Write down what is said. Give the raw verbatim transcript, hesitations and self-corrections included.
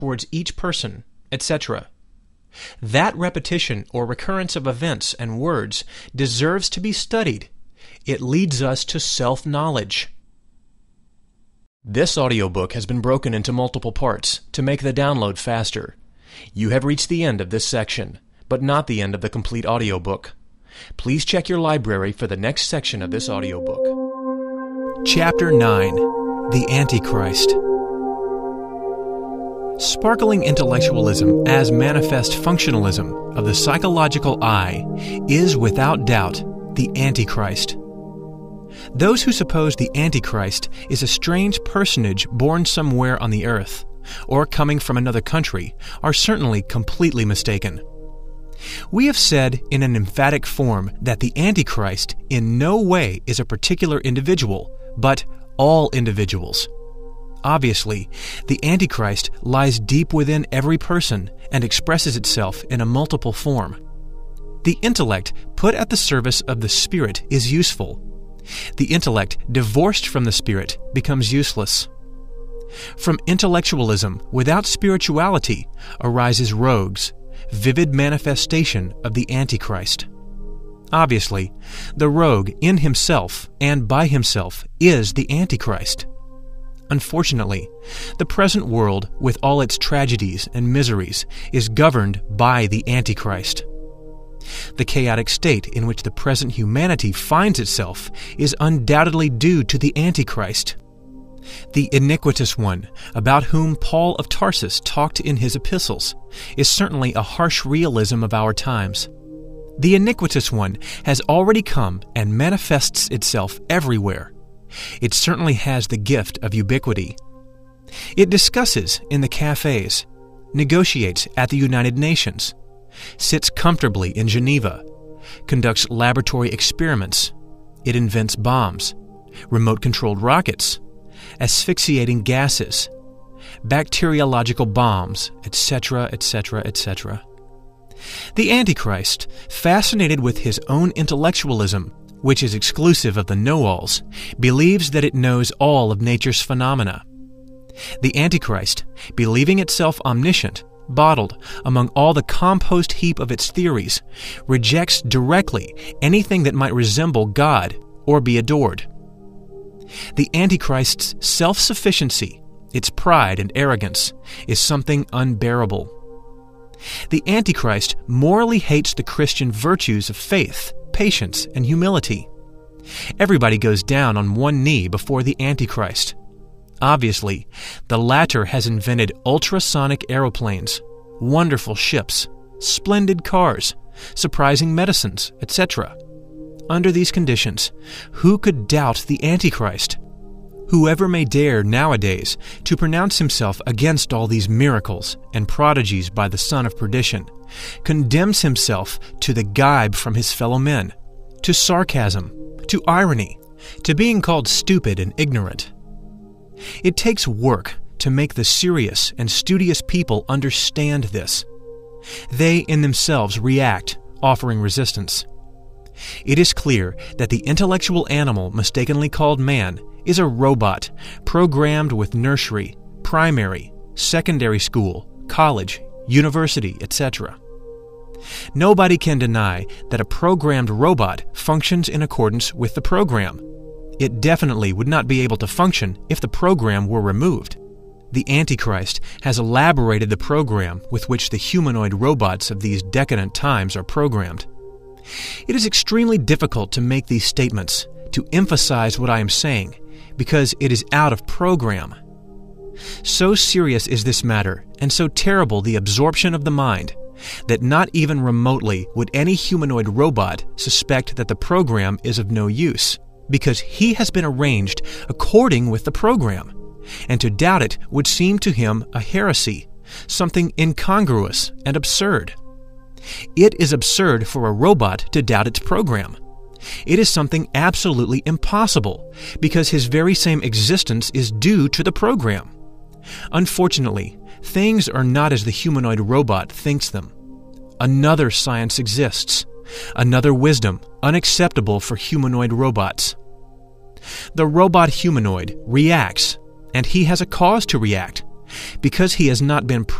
towards each person, et cetera. That repetition or recurrence of events and words deserves to be studied. It leads us to self-knowledge. This audiobook has been broken into multiple parts to make the download faster. You have reached the end of this section, but not the end of the complete audiobook. Please check your library for the next section of this audiobook. Chapter nine. The Antichrist. Sparkling intellectualism as manifest functionalism of the psychological I is without doubt the Antichrist. Those who suppose the Antichrist is a strange personage born somewhere on the earth, or coming from another country, are certainly completely mistaken. We have said in an emphatic form that the Antichrist in no way is a particular individual, but all individuals. Obviously, the Antichrist lies deep within every person and expresses itself in a multiple form. The intellect put at the service of the spirit is useful. The intellect divorced from the spirit becomes useless. From intellectualism without spirituality arises rogues, vivid manifestation of the Antichrist. Obviously, the rogue in himself and by himself is the Antichrist. Unfortunately, the present world, with all its tragedies and miseries, is governed by the Antichrist. The chaotic state in which the present humanity finds itself is undoubtedly due to the Antichrist. The iniquitous one, about whom Paul of Tarsus talked in his epistles, is certainly a harsh realism of our times. The iniquitous one has already come and manifests itself everywhere. It certainly has the gift of ubiquity. It discusses in the cafes, negotiates at the United Nations, sits comfortably in Geneva, conducts laboratory experiments. It invents bombs, remote-controlled rockets, asphyxiating gases, bacteriological bombs, et cetera, et cetera, et cetera. The Antichrist, fascinated with his own intellectualism, which is exclusive of the know-alls, believes that it knows all of nature's phenomena. The Antichrist, believing itself omniscient, bottled among all the compost heap of its theories, rejects directly anything that might resemble God or be adored. The Antichrist's self-sufficiency, its pride and arrogance, is something unbearable. The Antichrist morally hates the Christian virtues of faith, patience, and humility. Everybody goes down on one knee before the Antichrist. Obviously, the latter has invented ultrasonic aeroplanes, wonderful ships, splendid cars, surprising medicines, et cetera. Under these conditions, who could doubt the Antichrist? Whoever may dare nowadays to pronounce himself against all these miracles and prodigies by the son of perdition condemns himself to the gibe from his fellow men, to sarcasm, to irony, to being called stupid and ignorant. It takes work to make the serious and studious people understand this. They in themselves react, offering resistance. It is clear that the intellectual animal mistakenly called man is a robot programmed with nursery, primary, secondary school, college, university, et cetera. Nobody can deny that a programmed robot functions in accordance with the program. It definitely would not be able to function if the program were removed. The Antichrist has elaborated the program with which the humanoid robots of these decadent times are programmed. It is extremely difficult to make these statements, to emphasize what I am saying, because it is out of program. So serious is this matter, and so terrible the absorption of the mind, that not even remotely would any humanoid robot suspect that the program is of no use, because he has been arranged according with the program, and to doubt it would seem to him a heresy, something incongruous and absurd. It is absurd for a robot to doubt its program. It is something absolutely impossible, because his very same existence is due to the program. Unfortunately, things are not as the humanoid robot thinks them. Another science exists, another wisdom unacceptable for humanoid robots. The robot humanoid reacts, and he has a cause to react, because he has not been